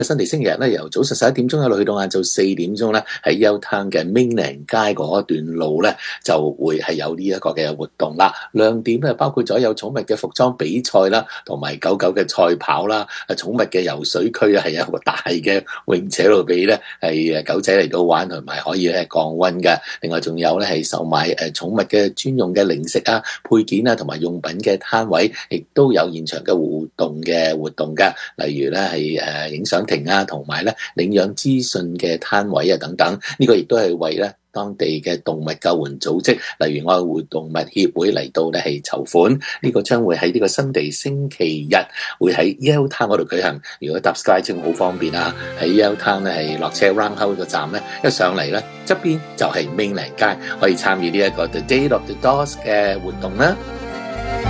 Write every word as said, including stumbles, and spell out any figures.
新地星期日咧，由早上十一點鐘一路去到晏晝四點鐘咧，喺 Yaletown 嘅 Mainland 街嗰段路咧，就會係有呢一個嘅活動啦。亮點咧包括咗有寵物嘅服裝比賽啦，同埋狗狗嘅賽跑啦。啊，寵物嘅游水區啊，係有一個大嘅泳池度俾咧係誒狗仔嚟到玩，同埋可以咧降溫嘅。另外仲有咧係售賣誒寵物嘅專用嘅零食啊、配件啊同埋用品嘅攤位，亦都有現場嘅互動嘅活動嘅。例如咧係誒影相亭啊，同埋咧領養資訊嘅攤位啊等等，呢個亦都係為咧當地嘅動物救援組織，例如愛護動物協會嚟到咧係籌款。呢個將會喺呢個新地星期日會喺 Yaletown 嗰度舉行。如果搭 SkyTrain 好方便啊，喺 Yaletown 咧係落車 Roundhouse 個站咧，一上嚟咧側邊就係 Mainland 街，可以參與呢一個 The Day of the Dogs 嘅活動啦。